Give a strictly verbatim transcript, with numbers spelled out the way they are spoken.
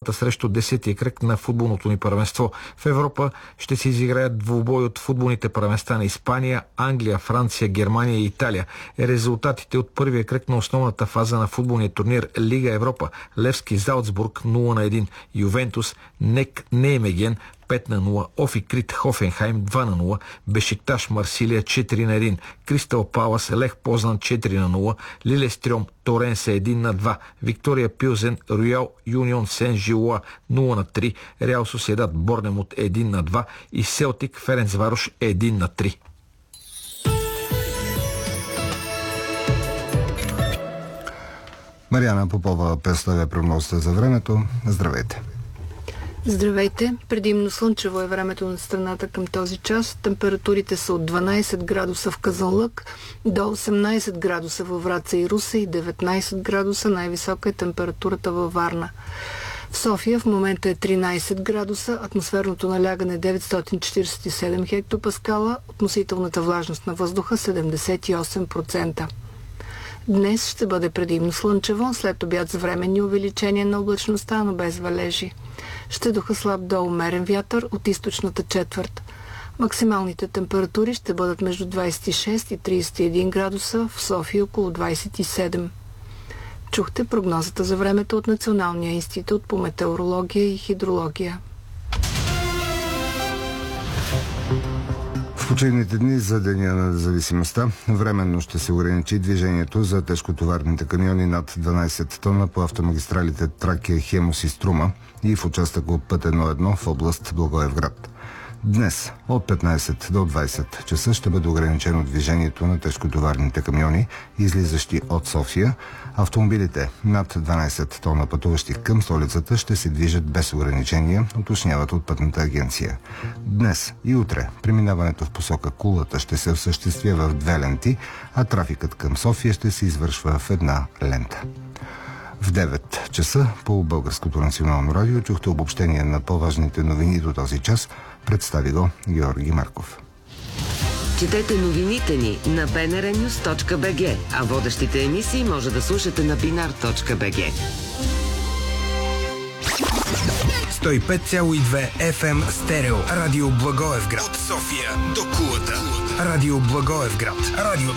осмата срещу десетия кръг на футболното ни първенство. В Европа ще се изиграят двубой от футболните първенства на Испания, Англия, Франция, Германия и Италия. Резултатите от първия кръг на основната фаза на футболния турнир Лига Европа: Левски Залцбург нула на един, Ювентус Нек Неймеген пет на нула, Офи Крит Хофенхайм два на нула, Бешикташ Марсилия четири на един, Кристал Палас Лех Познан четири на нула, Лилестрьом Торенсе едно на два, Виктория Пилзен Роял Юнион Сен Жилуа нула на три, Реал Соседат Борнемут едно на два и Селтик Ференцварош едно на три. Мариана Попова представя прогнозата за времето. Здравейте! Здравейте! Предимно слънчево е времето на страната към този час. Температурите са от дванайсет градуса в Казанлък до осемнайсет градуса във Враца и Русе и деветнайсет градуса. Най-висока е температурата във Варна. В София в момента е тринайсет градуса, атмосферното налягане деветстотин четирийсет и седем хектопаскала, относителната влажност на въздуха седемдесет и осем процента. Днес ще бъде предимно слънчево, след обяд с временни увеличения на облачността, но без валежи. Ще духа слаб до умерен вятър от източната четвърт. Максималните температури ще бъдат между двайсет и шест и трийсет и един градуса, в София около двайсет и седем. Чухте прогнозата за времето от Националния институт по метеорология и хидрология. В почивните дни за Деня на независимостта временно ще се ограничи движението за тежкотоварните камиони над дванайсет тона по автомагистралите Тракия, Хемус и Струма и в участък от път едно едно в област Благоевград. Днес от петнайсет до двайсет часа ще бъде ограничено движението на тежкотоварните камиони, излизащи от София. Автомобилите над дванайсет тона, пътуващи към столицата, ще се движат без ограничения, уточняват от Пътната агенция. Днес и утре преминаването в посока Кулата ще се осъществява в две ленти, а трафикът към София ще се извършва в една лента. В девет часа по Българското национално радио чухте обобщение на по-важните новини до този час. Представи го Георги Марков. Четете новините ни на би ен ар нюз точка би джи, а водещите емисии може да слушате на бинар точка би джи. сто и пет цяло и две еф ем Стерео. Радио Благоевград. От София до Кулата. Радио Благоевград. Радиото